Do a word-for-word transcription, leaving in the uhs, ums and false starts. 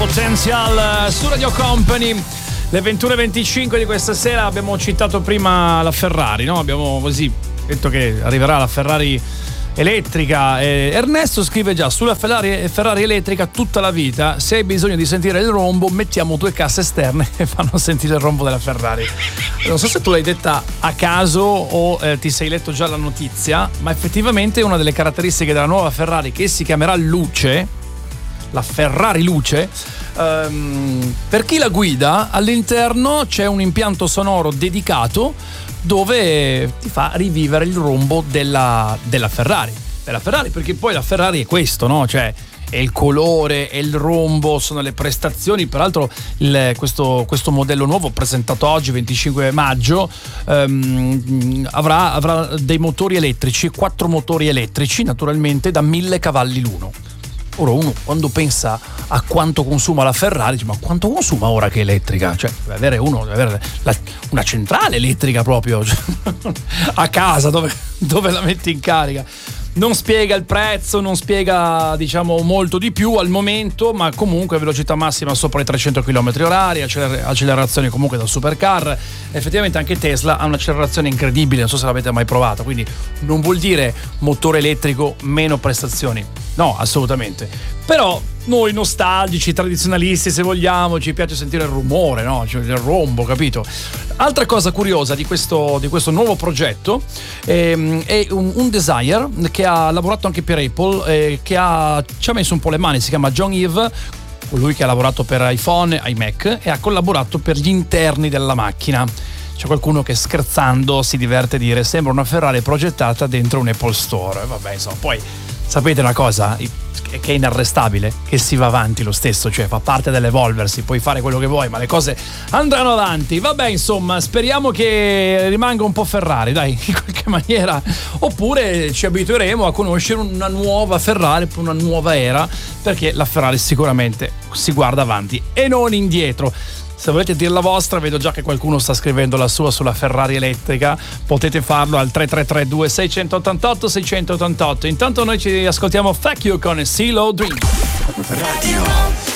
Potential su Radio Company. Le ventuno e venticinque di questa sera. Abbiamo citato prima la Ferrari, no? Abbiamo così detto che arriverà la Ferrari elettrica. E Ernesto scrive già: sulla Ferrari, Ferrari elettrica tutta la vita, se hai bisogno di sentire il rombo mettiamo due casse esterne che fanno sentire il rombo della Ferrari. Non so se tu l'hai detta a caso o eh, ti sei letto già la notizia, ma effettivamente una delle caratteristiche della nuova Ferrari, che si chiamerà Luce, la Ferrari Luce, um, per chi la guida all'interno c'è un impianto sonoro dedicato dove ti fa rivivere il rombo della, della Ferrari della Ferrari perché poi la Ferrari è questo, no? Cioè è il colore, è il rombo, sono le prestazioni. Peraltro il, questo, questo modello nuovo presentato oggi venticinque maggio um, avrà, avrà dei motori elettrici, quattro motori elettrici naturalmente da mille cavalli l'uno. Ora uno quando pensa a quanto consuma la Ferrari dice: ma quanto consuma ora che è elettrica? Cioè deve avere uno, deve avere la, una centrale elettrica proprio, cioè, a casa dove, dove la metti in carica. Non spiega il prezzo, non spiega diciamo molto di più al momento, ma comunque velocità massima sopra i trecento chilometri orari, acceler- accelerazioni comunque da supercar. Effettivamente anche Tesla ha un'accelerazione incredibile, non so se l'avete mai provato, quindi non vuol dire motore elettrico meno prestazioni, no, assolutamente. Però noi nostalgici, tradizionalisti se vogliamo, ci piace sentire il rumore, no? Cioè il rombo, capito? Altra cosa curiosa di questo, di questo nuovo progetto ehm, è un, un designer che ha lavorato anche per Apple, eh, che ha, ci ha messo un po' le mani, si chiama John Eve, colui che ha lavorato per iPhone, iMac e ha collaborato per gli interni della macchina. C'è qualcuno che scherzando si diverte a dire: sembra una Ferrari progettata dentro un Apple Store. Vabbè, insomma, poi sapete una cosa che è inarrestabile, che si va avanti lo stesso, cioè fa parte dell'evolversi, puoi fare quello che vuoi ma le cose andranno avanti. Vabbè, insomma, speriamo che rimanga un po' Ferrari, dai, in qualche maniera, oppure ci abitueremo a conoscere una nuova Ferrari, una nuova era, perché la Ferrari sicuramente si guarda avanti e non indietro. Se volete dire la vostra, vedo già che qualcuno sta scrivendo la sua sulla Ferrari elettrica, potete farlo al tre tre tre due sei otto otto sei otto otto. Intanto noi ci ascoltiamo Fuck You con C L O Dream. Radio